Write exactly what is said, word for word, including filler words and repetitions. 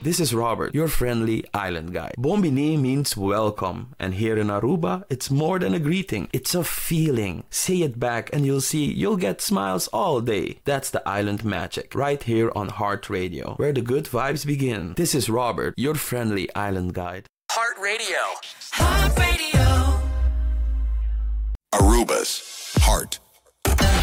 This is Robert, your friendly island guide. Bombini means welcome, and here in Aruba, it's more than a greeting. It's a feeling. Say it back and you'll see you'll get smiles all day. That's the island magic, right here on Heart Radio, where the good vibes begin. This is Robert, your friendly island guide. Heart Radio. Heart Radio. Aruba's Heart